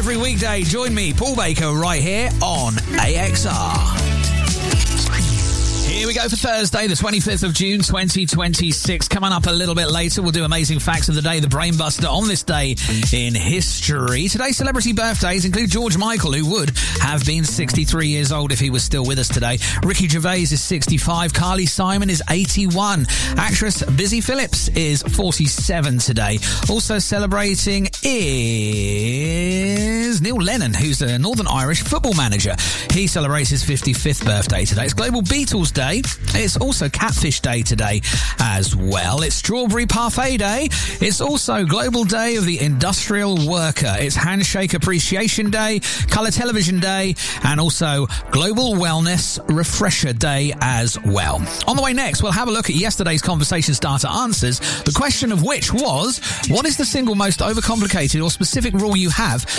every weekday. Join me, Paul Baker, right here on AXR. Here we go for Thursday, the 25th of June, 2026. Coming up a little bit later, we'll do Amazing Facts of the Day, the Brainbuster on this day in history. Today's celebrity birthdays include George Michael, who would have been 63 years old if he was still with us today. Ricky Gervais is 65. Carly Simon is 81. Actress Busy Phillips is 47 today. Also celebrating is Neil Lennon, who's a Northern Irish football manager. He celebrates his 55th birthday today. It's Global Beatles Day. It's also Catfish Day today as well. It's Strawberry Parfait Day. It's also Global Day of the Industrial Worker. It's Handshake Appreciation Day, Colour Television Day, and also Global Wellness Refresher Day as well. On the way next, we'll have a look at yesterday's conversation starter answers, the question of which was, what is the single most overcomplicated or specific rule you have